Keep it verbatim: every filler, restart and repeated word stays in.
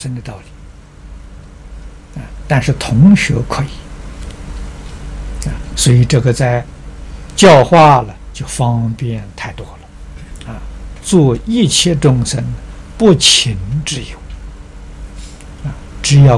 真的道理啊，但是同学可以啊，所以这个在教化了就方便太多了啊，做一切众生不请之友啊，只要